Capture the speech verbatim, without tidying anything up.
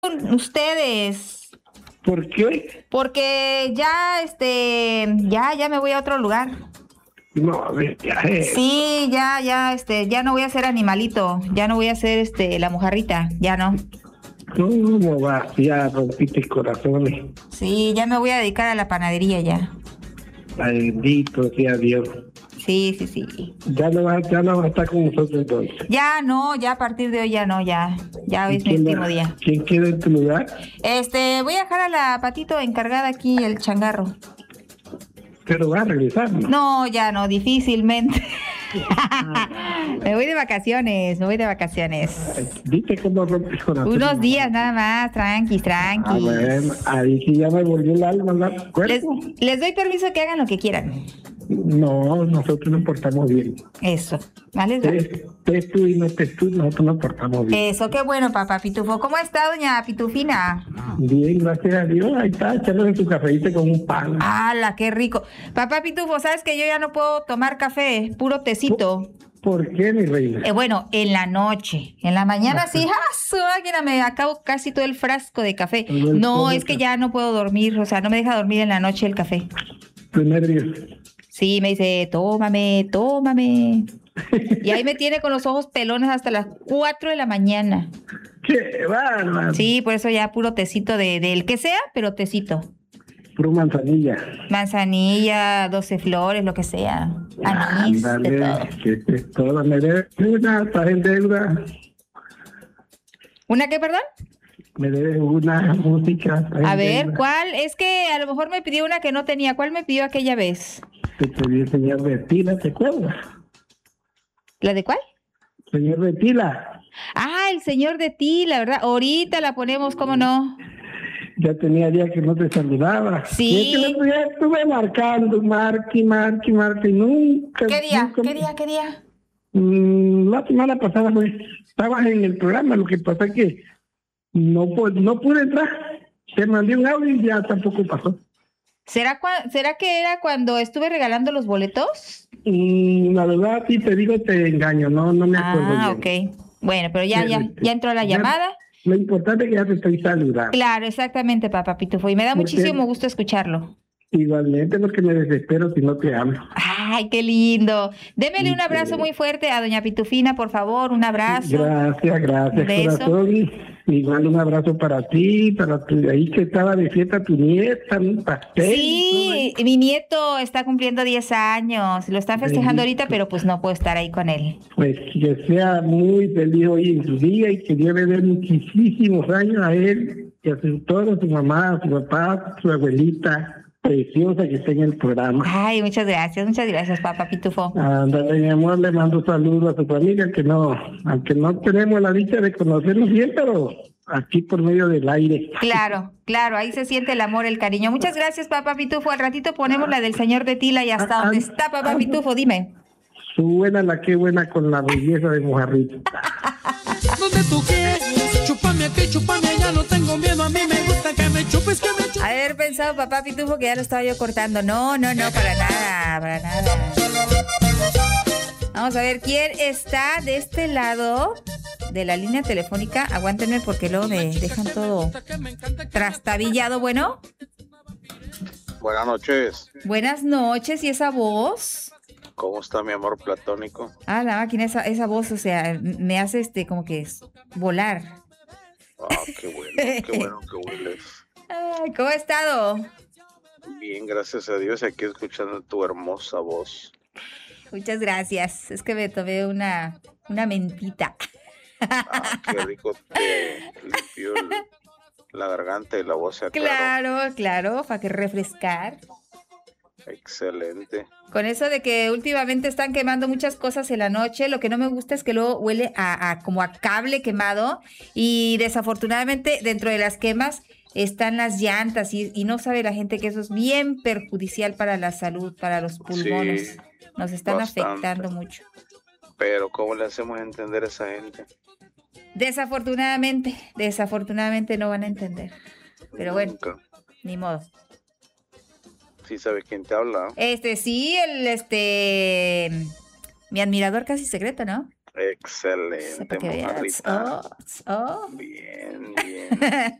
ustedes. ¿Por qué? Porque ya, este, ya, ya me voy a otro lugar. No, de viaje. Sí, ya, ya, este, ya no voy a ser animalito, ya no voy a ser, este, la mojarrita, ya no. ¿Cómo vas? Ya rompiste corazones. Sí, ya me voy a dedicar a la panadería ya. Bendito sea Dios. Sí, sí, sí. Ya no vas, ya no vas a estar con nosotros entonces. Ya no, ya a partir de hoy ya no, ya, ya hoy ¿Y es mi quién último va- día. ¿Quién queda en tu lugar? Este, voy a dejar a la Patito encargada aquí, el changarro. Pero va a regresar, ¿no? No, ya no, difícilmente. Me voy de vacaciones, me voy de vacaciones. ¿Viste cómo rompes corazones? Unos días nada más, tranquis, Ah, tranquis. bueno, ahí sí ya me volvió el alma, ¿no? Les, ¿Cuerpo? les doy permiso que hagan lo que quieran. No, nosotros nos portamos bien. Eso, ¿vale? Te, te tú y no te tú, nosotros nos portamos bien. Eso, qué bueno, papá Pitufo. ¿Cómo está, doña Pitufina? Bien, gracias a Dios. Ahí está, echándole su cafecito con un pan. ¡Hala, qué rico! Papá Pitufo, ¿sabes que yo ya no puedo tomar café? Puro tecito. ¿Por qué, mi reina? Eh, bueno, en la noche. En la mañana sí, ¡ah, su máquina! Me acabo casi todo el frasco de café. Todo el No, todo es que ca- ya no puedo dormir, o sea, no me deja dormir en la noche el café. Tus nervios. Sí, me dice, tómame, tómame. Y ahí me tiene con los ojos pelones hasta las cuatro de la mañana. ¡Qué bárbaro! Sí, por eso ya puro tecito de, del que sea, pero tecito. Puro manzanilla. Manzanilla, doce flores, lo que sea. Anís, de Ándale, todo. que te toda me debes una, estás en deuda. ¿Una qué, perdón? Me debes una música. estás en A ver, deuda. ¿cuál? Es que a lo mejor me pidió una que no tenía. ¿Cuál me pidió aquella vez? Te pedí el señor de Tila, ¿te acuerdas? ¿La de cuál? Señor de Tila. Ah, el señor de ti, la verdad. Ahorita la ponemos, ¿cómo no? Ya tenía días que no te saludaba. Sí. Y es que el otro día estuve marcando, marque, marque, marque, y nunca. ¿Qué día? nunca- ¿Qué día? ¿Qué día? Mm, la semana pasada pues, estabas en el programa, lo que pasa es que no, pu- no pude entrar. Te mandé un audio y ya tampoco pasó. ¿Será, cua- ¿Será que era cuando estuve regalando los boletos? Mm, la verdad, sí te digo, te engaño, no, no me acuerdo Ah, bien. ok. Bueno, pero ya, ya, ya entró la Ya- llamada. Lo importante es que ya te estoy saludando. Claro, exactamente, papá Pitufo. Y me da Porque- muchísimo gusto escucharlo. Igualmente, porque me desespero si no te hablo. Ay, qué lindo. Démele Sí, un abrazo sí. muy fuerte a doña Pitufina, por favor, un abrazo. Gracias, gracias, Beso. corazón. Igual un abrazo para ti, para tu, ahí que estaba de fiesta tu nieta, un pastel. Sí, mi nieto está cumpliendo diez años. Lo están festejando ahorita, pero pues no puedo estar ahí con él. Pues que sea muy feliz hoy en su día y que Dios le dé muchísimos años a él y a su, todo, a su mamá, a su papá, a su abuelita preciosa que está en el programa. Ay, muchas gracias, muchas gracias, papá Pitufo. Ándale, mi amor, le mando saludos a su familia, que no, aunque no tenemos la dicha de conocernos bien, pero aquí por medio del aire. Claro, claro, ahí se siente el amor, el cariño. Muchas gracias, papá Pitufo. Al ratito ponemos la del señor de Tila y hasta Ah, dónde ah, está, papá ah, Pitufo, dime. Su buena, la que buena con la belleza de Mojarrita. Donde tú quieres, chúpame aquí, chúpame allá, no tengo miedo, a mí me gusta que me chupes, que me chupes. Haber pensado, papá Pitufo, que ya lo estaba yo cortando. No, no, no, para nada, para nada. Vamos a ver quién está de este lado de la línea telefónica. Aguántenme porque luego me dejan todo trastabillado. Bueno, Buenas noches. buenas noches. ¿Y esa voz? ¿Cómo está mi amor platónico? Ah, la máquina, esa, esa voz, o sea, me hace este como que es volar. Ah, qué bueno, qué bueno que hueles. Ay, ¿cómo ha estado? Bien, gracias a Dios, aquí escuchando tu hermosa voz. Muchas gracias. Es que me tomé una, una mentita. Ah, qué rico te limpió el- la garganta y la voz se aclaró. Claro, claro, para que refrescar. Excelente. Con eso de que últimamente están quemando muchas cosas en la noche, lo que no me gusta es que luego huele a, a como a cable quemado y desafortunadamente dentro de las quemas están las llantas y, y no sabe la gente que eso es bien perjudicial para la salud, para los pulmones. Sí, Nos están bastante. afectando mucho. Pero ¿cómo le hacemos entender a esa gente? Desafortunadamente, desafortunadamente no van a entender. Pero bueno, Nunca. ni modo. Sí sabes quién te habla. Este, sí, el, este, mi admirador casi secreto, ¿no? Para Excelente, que veas. mojarrita. Oh, oh. Bien, bien.